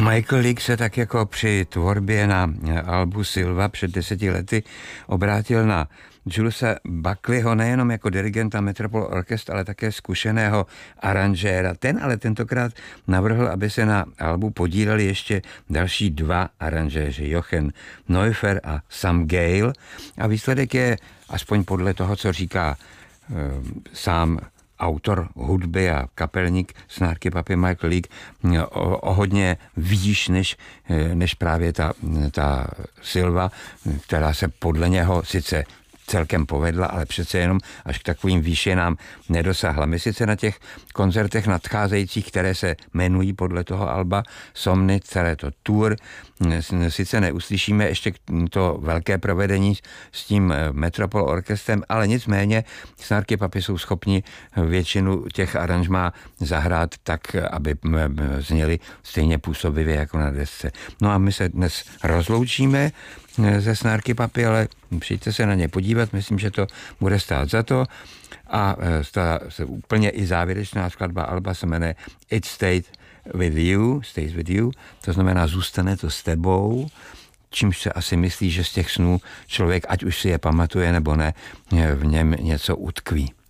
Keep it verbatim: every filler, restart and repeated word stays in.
Michael League se tak jako při tvorbě na albu Silva před deseti lety obrátil na Julesa Buckleyho nejenom jako dirigenta Metropol Orchestra, ale také zkušeného aranžéra. Ten ale tentokrát navrhl, aby se na albu podíleli ještě další dva aranžéři, Jochen Neuffer a Sam Gale. A výsledek je, aspoň podle toho, co říká e, sám autor hudby a kapelník Snárky Papy Michael League, o, o hodně výš než, než právě ta, ta Silva, která se podle něho sice celkem povedla, ale přece jenom až k takovým výšinám nedosáhla. My sice na těch koncertech nadcházejících, které se jmenují podle toho alba Somny, celé to tour, sice neuslyšíme ještě to velké provedení s tím Metropol Orchestrem, ale nicméně Snárky Papy jsou schopni většinu těch aranžmá zahrát tak, aby zněly stejně působivě jako na desce. No a my se dnes rozloučíme ze Snárky Papy, ale přijďte se na ně podívat, myslím, že to bude stát za to. A ta úplně i závěrečná skladba alba se jmenuje It Stayed With You, Stays With You, to znamená zůstane to s tebou, čímž se asi myslí, že z těch snů člověk, ať už si je pamatuje nebo ne, v něm něco utkví.